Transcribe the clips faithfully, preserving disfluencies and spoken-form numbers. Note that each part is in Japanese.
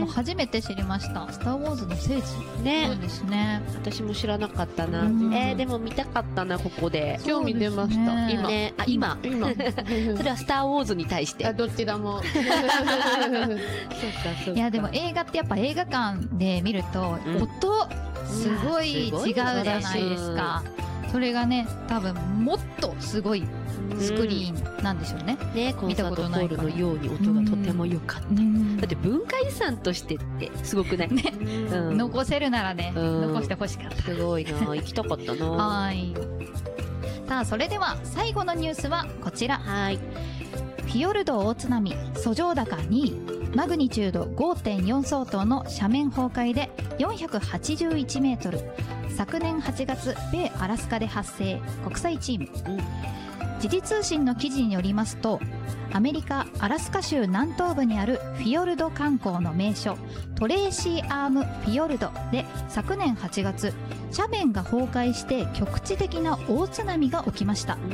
も初めて知りました。スターウォーズの聖地ね。 そうですね。 私も知らなかったな。 うん、 えー、でも見たかったな、ここで。 興味出ました。 ね、 今。ね、あ、今。 今。 それはスターウォーズに対して。 あ、どちらも。そうか、 そうか。いや、でも映画ってやっぱ映画館で見ると、うん、音、すごい違うじゃないですか。それがね、多分もっとすごいスクリーンなんでしょうね。 うん、ね、コンサートホールのように音がとても良かった。うん、だって文化遺産としてってすごくない？ね、 うん、残せるならね、うん、残してほしかった。 すごいな、行きたかったな。 はい。さあ、それでは最後のニュースはこちら。 はい。 フィヨルド大津波、遡上高にい、マグニチュード ごてんよん 相当の斜面崩壊でよんひゃくはちじゅういちメートル。昨年はちがつ、米アラスカで発生、国際チーム。うん、時事通信の記事によりますと、アメリカ・アラスカ州南東部にあるフィヨルド観光の名所、トレーシーアームフィヨルドで昨年はちがつ、斜面が崩壊して局地的な大津波が起きました。うん、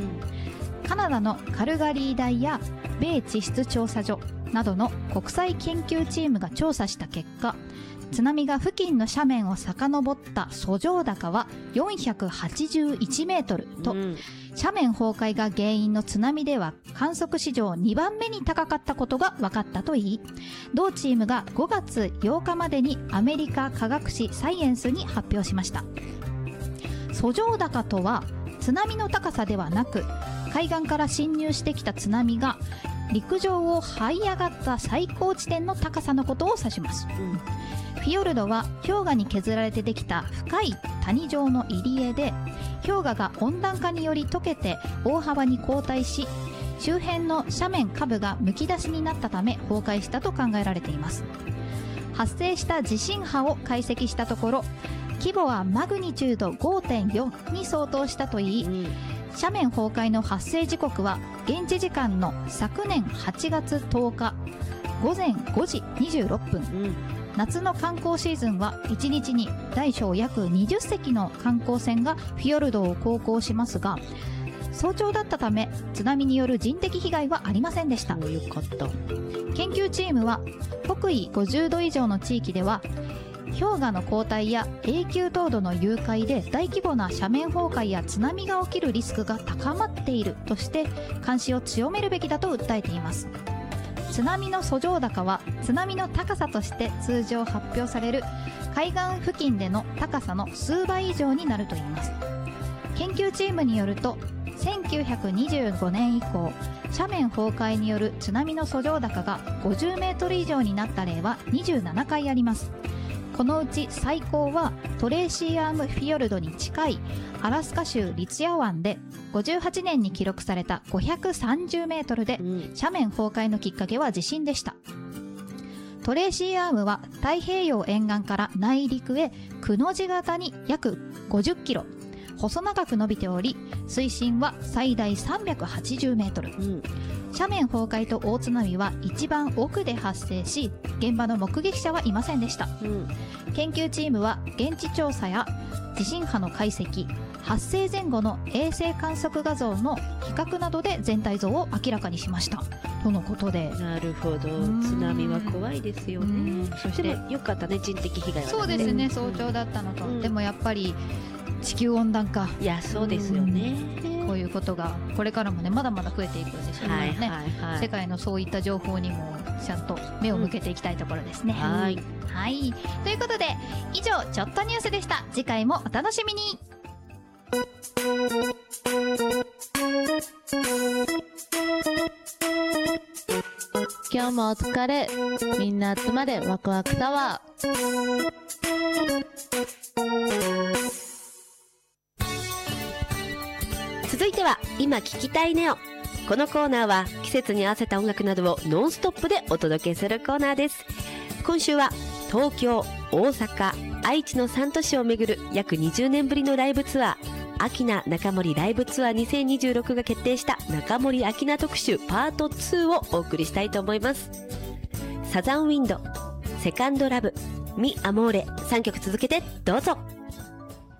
カナダのカルガリー大や米地質調査所などの国際研究チームが調査した結果、津波が付近の斜面を遡った遡上高はよんひゃくはちじゅういちメートルと、うん、斜面崩壊が原因の津波では観測史上にばんめに高かったことが分かったといい、同チームがごがつようかまでにアメリカ科学誌サイエンスに発表しました。遡上高とは津波の高さではなく、海岸から侵入してきた津波が陸上を這い上がった最高地点の高さのことを指します。うん、フィヨルドは氷河に削られてできた深い谷状の入り江で、氷河が温暖化により溶けて大幅に後退し、周辺の斜面下部がむき出しになったため崩壊したと考えられています。発生した地震波を解析したところ、規模はマグニチュード ごてんよん に相当したといい、うん、斜面崩壊の発生時刻は現地時間の昨年はちがつとおかごぜんごじにじゅうろっぷん、うん、夏の観光シーズンはいちにちに大小約にじゅっせきの観光船がフィヨルドを航行しますが、早朝だったため津波による人的被害はありませんでした。 よかった。 研究チームは北緯ごじゅうど以上の地域では氷河の後退や永久凍土の融解で大規模な斜面崩壊や津波が起きるリスクが高まっているとして監視を強めるべきだと訴えています。津波の遡上高は津波の高さとして通常発表される海岸付近での高さの数倍以上になるといいます。研究チームによると、せんきゅうひゃくにじゅうごねん以降、斜面崩壊による津波の遡上高がごじゅうメートル以上になった例はにじゅうななかいあります。このうち最高はトレーシーアームフィヨルドに近いアラスカ州リツヤ湾でごじゅうはちねんに記録されたごひゃくさんじゅうメートルで、斜面崩壊のきっかけは地震でした。トレーシーアームは太平洋沿岸から内陸へくの字型に約ごじゅっキロ、細長く伸びており、水深は最大さんびゃくはちじゅうメートル。うん、斜面崩壊と大津波は一番奥で発生し、現場の目撃者はいませんでした。うん、研究チームは現地調査や地震波の解析、発生前後の衛星観測画像の比較などで全体像を明らかにしましたとのことで。 なるほど。津波は怖いですよね。そしてよかったね、人的被害は。 そうですね、早朝だったのと、うん、でもやっぱり地球温暖化、 いやそうですよね、 こういうことがこれからもね、まだまだ増えていくんでしょうね、はいはいはい、世界のそういった情報にもちゃんと目を向けていきたいところですね、うん、はい、はい、ということで以上ちょっとニュースでした。次回もお楽しみに。 今日もお疲れ、みんな集まれワクワクタワー。 続いては今聞きたいネオ。このコーナーは季節に合わせた音楽などをノンストップでお届けするコーナーです。今週は東京、大阪、愛知のさん都市を巡る約にじゅうねんぶりのライブツアー、アキナ中森ライブツアーにせんにじゅうろくが決定した中森アキナ特集パートツーをお送りしたいと思います。サザンウィンド、セカンドラブ、ミアモーレ、さんきょく続けてどうぞ。